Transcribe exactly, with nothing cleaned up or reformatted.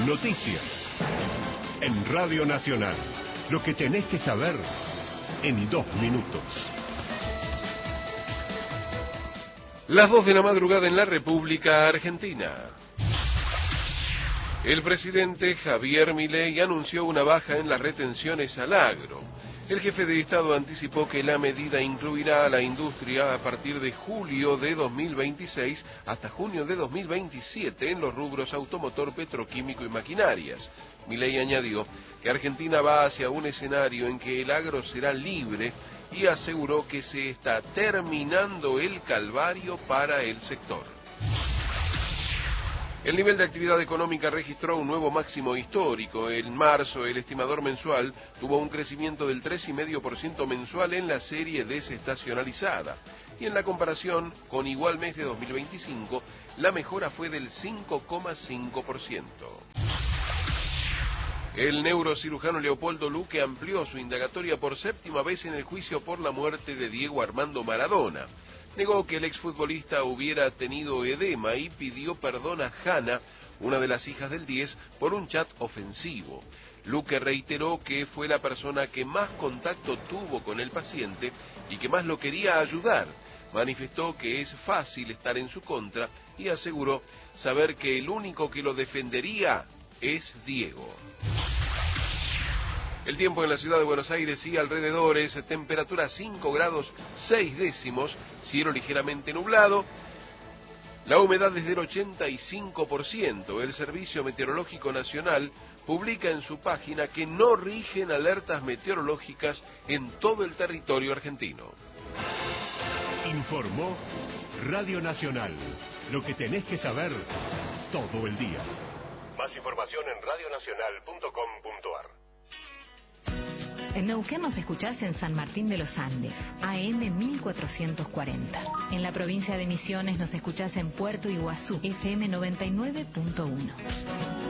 Noticias. En Radio Nacional. Lo que tenés que saber en dos minutos. Las dos de la madrugada en la República Argentina. El presidente Javier Milei anunció una baja en las retenciones al agro. El jefe de Estado anticipó que la medida incluirá a la industria a partir de julio de dos mil veintiséis hasta junio de dos mil veintisiete en los rubros automotor, petroquímico y maquinarias. Milei añadió que Argentina va hacia un escenario en que el agro será libre y aseguró que se está terminando el calvario para el sector. El nivel de actividad económica registró un nuevo máximo histórico. En marzo, el estimador mensual tuvo un crecimiento del tres coma cinco por ciento mensual en la serie desestacionalizada. Y en la comparación con igual mes de dos mil veinticinco, la mejora fue del cinco coma cinco por ciento. El neurocirujano Leopoldo Luque amplió su indagatoria por séptima vez en el juicio por la muerte de Diego Armando Maradona. Negó que el exfutbolista hubiera tenido edema y pidió perdón a Hanna, una de las hijas del diez, por un chat ofensivo. Luque reiteró que fue la persona que más contacto tuvo con el paciente y que más lo quería ayudar. Manifestó que es fácil estar en su contra y aseguró saber que el único que lo defendería es Diego. El tiempo en la ciudad de Buenos Aires y alrededores, temperatura cinco grados seis décimos, cielo ligeramente nublado, la humedad es del ochenta y cinco por ciento. El Servicio Meteorológico Nacional publica en su página que no rigen alertas meteorológicas en todo el territorio argentino. Informó Radio Nacional. Lo que tenés que saber todo el día. Más información en radio nacional punto com punto a r. En Neuquén nos escuchás en San Martín de los Andes, A M mil cuatrocientos cuarenta. En la provincia de Misiones nos escuchás en Puerto Iguazú, F M noventa y nueve punto uno.